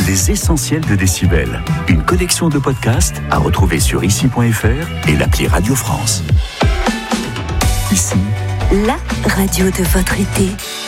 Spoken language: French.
Les essentiels de Décibel. Une collection de podcasts à retrouver sur ici.fr et l'appli Radio France. Ici, la radio de votre été.